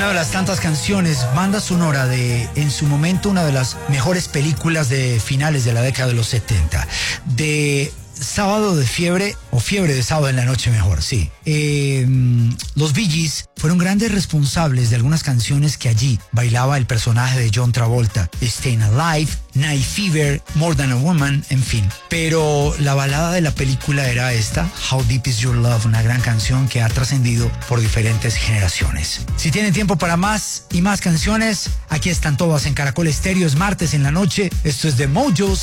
Una de las tantas canciones, banda sonora de, en su momento, una de las mejores películas de finales de la década de los 70. De Sábado de Fiebre, o Fiebre de Sábado en la Noche mejor, sí. Los Bee Gees fueron grandes responsables de algunas canciones que allí bailaba el personaje de John Travolta. Staying Alive, Night Fever, More Than a Woman, en fin. Pero la balada de la película era esta, How Deep Is Your Love, una gran canción que ha trascendido por diferentes generaciones. Si tienen tiempo para más y más canciones, aquí están todas en Caracol Estéreo. Es martes en la noche. Esto es The Mojos.